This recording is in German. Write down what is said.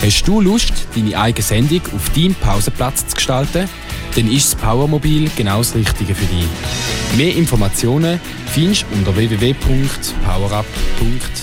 Hast du Lust, deine eigene Sendung auf deinem Pausenplatz zu gestalten? Dann ist das Powermobil genau das Richtige für dich. Mehr Informationen findest du unter www.powerup.ch.